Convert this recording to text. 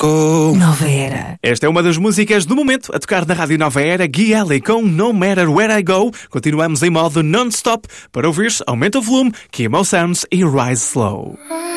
go. Nova Era. Esta é uma das músicas do momento a tocar na Rádio Nova Era, Gui Ellie com No Matter Where I Go. Continuamos em modo non-stop para ouvir Aumenta o Volume, Kimo Sounds e Rise Slow.